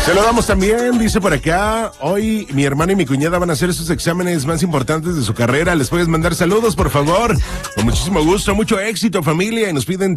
Se lo damos también, dice por acá. Hoy mi hermano y mi cuñada van a hacer sus exámenes más importantes de su carrera. ¿Les puedes mandar saludos, por favor? Con muchísimo gusto, mucho éxito, familia. Y nos piden